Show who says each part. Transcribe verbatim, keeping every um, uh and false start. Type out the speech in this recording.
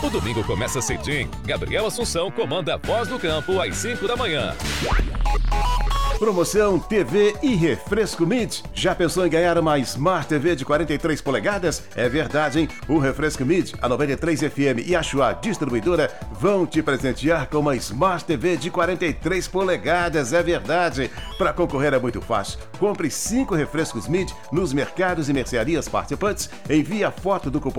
Speaker 1: O domingo começa cedinho. Gabriel Assunção comanda a Voz do Campo às cinco da manhã.
Speaker 2: Promoção T V e Refresco Mid. Já pensou em ganhar uma Smart T V de quarenta e três polegadas? É verdade, hein? O Refresco Mid, a noventa e três F M e a Chua Distribuidora vão te presentear com uma Smart T V de quarenta e três polegadas. É verdade. Para concorrer é muito fácil. Compre cinco refrescos Mid nos mercados e mercearias participantes. Envie a foto do cupom